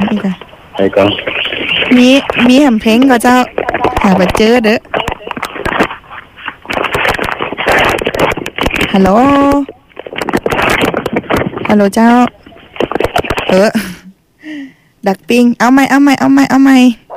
อีกอะไปก่อนมีแหมเพลงก็เจ้าหาไปเจอเด้อฮัลโหลเจ้าดักปิงเอาไหม